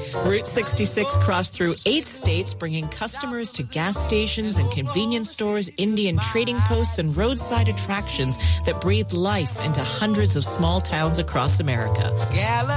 Route 66 crossed through 8 states, bringing customers to gas stations and convenience stores, Indian trading posts, and roadside attractions that breathe life into hundreds of small towns across America.